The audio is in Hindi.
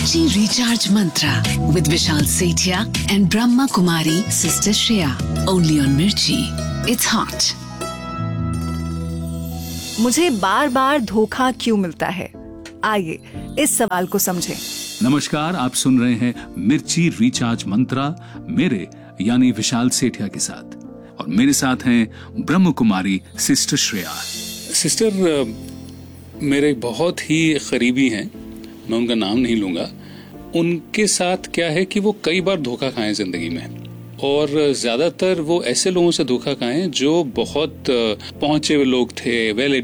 Mirchi Recharge Mantra with Vishal Sethia and Brahma Kumari Sister Shreya. Only on Mirchi. It's hot. मुझे बार बार धोखा क्यों मिलता है? आइए इस सवाल को समझें। नमस्कार, आप सुन रहे हैं मिर्ची रिचार्ज मंत्रा मेरे यानी विशाल सेठिया के साथ, और मेरे साथ हैं ब्रह्म कुमारी सिस्टर श्रेया। सिस्टर मेरे बहुत ही करीबी हैं, मैं उनका नाम नहीं लूंगा। उनके साथ क्या है कि वो कई बार धोखा खाए जिंदगी में, और ज्यादातर वो ऐसे लोगों से धोखा खाए जो बहुत पहुंचे हुए लोग थे, वेल